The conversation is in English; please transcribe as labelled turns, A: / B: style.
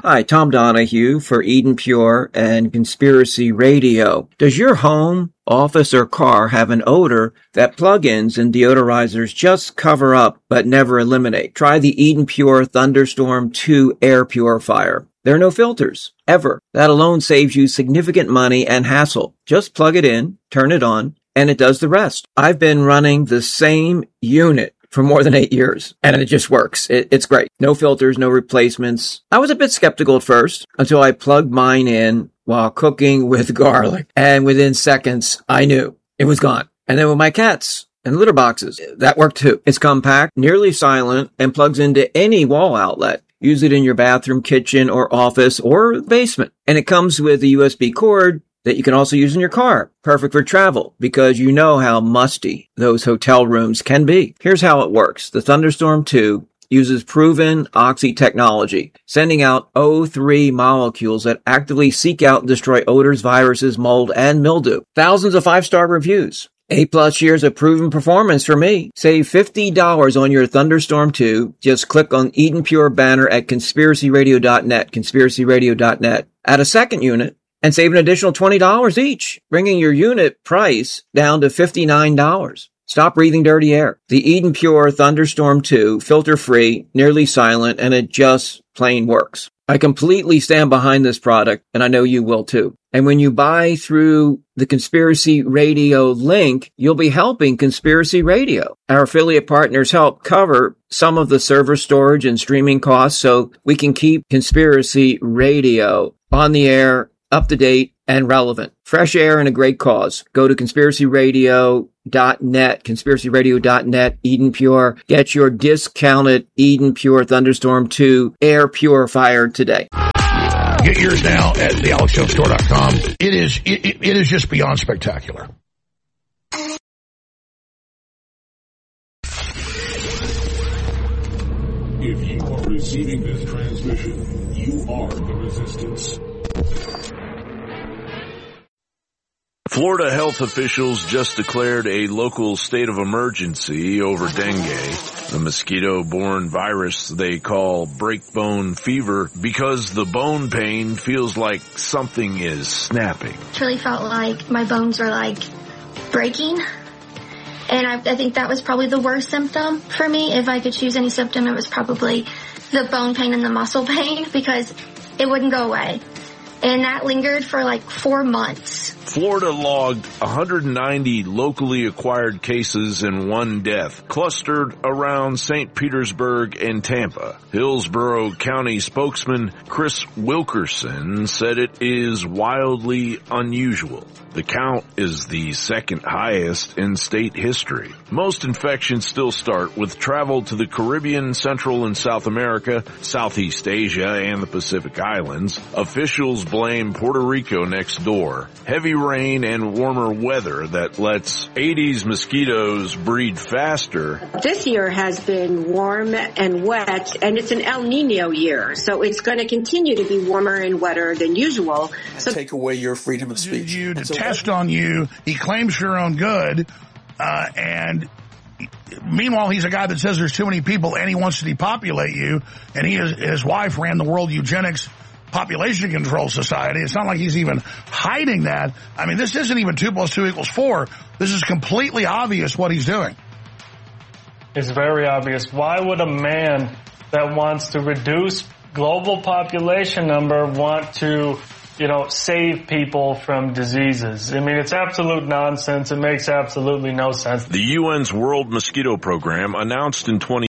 A: Hi, Tom Donahue for Eden Pure and Conspiracy Radio. Does your home, office, or car have an odor that plug-ins and deodorizers just cover up but never eliminate? Try the Eden Pure Thunderstorm 2 air purifier. There are no filters, ever. That alone saves you significant money and hassle. Just plug it in, turn it on, and it does the rest. I've been running the same unit for more than 8 years, and it just works. It's great. No filters, no replacements. I was a bit skeptical at first until I plugged mine in while cooking with garlic, and within seconds, I knew it was gone. And then with my cats and litter boxes, that worked too. It's compact, nearly silent, and plugs into any wall outlet. Use it in your bathroom, kitchen, or office, or basement. And it comes with a USB cord that you can also use in your car. Perfect for travel, because you know how musty those hotel rooms can be. Here's how it works. The Thunderstorm 2 uses proven oxy technology, sending out O3 molecules that actively seek out and destroy odors, viruses, mold, and mildew. Thousands of 5-star reviews. 8+ years of proven performance for me. Save $50 on your Thunderstorm 2. Just click on Eden Pure banner at conspiracyradio.net, conspiracyradio.net. Add a second unit and save an additional $20 each, bringing your unit price down to $59. Stop breathing dirty air. The Eden Pure Thunderstorm 2, filter-free, nearly silent, and it just plain works. I completely stand behind this product, and I know you will too. And when you buy through the Conspiracy Radio link, you'll be helping Conspiracy Radio. Our affiliate partners help cover some of the server storage and streaming costs so we can keep Conspiracy Radio on the air, up to date, and relevant. Fresh air and a great cause. Go to conspiracyradio.net, conspiracyradio.net, Eden Pure. Get your discounted Eden Pure Thunderstorm 2 air purifier today.
B: Get yours now at thealexstokestore.com. It is just beyond spectacular.
C: If you are receiving this transmission, you are the resistance.
D: Florida health officials just declared a local state of emergency over dengue, the mosquito-borne virus they call breakbone fever, because the bone pain feels like something is snapping.
E: It really felt like my bones were like breaking. And I think that was probably the worst symptom for me. If I could choose any symptom, it was probably the bone pain and the muscle pain, because it wouldn't go away. And that lingered for like 4 months.
D: Florida logged 190 locally acquired cases and 1 death, clustered around St. Petersburg and Tampa. Hillsborough County spokesman Chris Wilkerson said it is wildly unusual. The count is the second highest in state history. Most infections still start with travel to the Caribbean, Central and South America, Southeast Asia, and the Pacific Islands. Officials blame Puerto Rico next door. Heavy rain and warmer weather that lets 80s mosquitoes breed faster.
F: This year has been warm and wet, and it's an El Nino year, so it's going to continue to be warmer and wetter than usual.
G: So take away your freedom of speech.
B: You to test on you. He claims your own good, and meanwhile, he's a guy that says there's too many people, and he wants to depopulate you, and his wife ran the World Eugenics Population Control Society. It's not like he's even hiding that. I mean, this isn't even 2 + 2 = 4. This is completely obvious what he's doing.
H: It's very obvious. Why would a man that wants to reduce global population number want to, save people from diseases? I mean, it's absolute nonsense. It makes absolutely no sense.
D: The UN's World Mosquito Program announced in